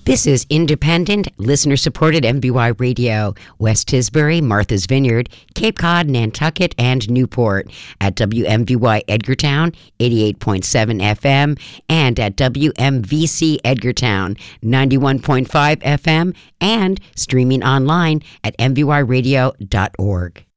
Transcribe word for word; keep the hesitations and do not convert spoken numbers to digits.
This is independent, listener-supported M V Y Radio, West Tisbury, Martha's Vineyard, Cape Cod, Nantucket, and Newport, at W M V Y Edgartown, eighty-eight point seven F M, and at W M V C Edgartown, ninety-one point five F M, and streaming online at m v y radio dot org.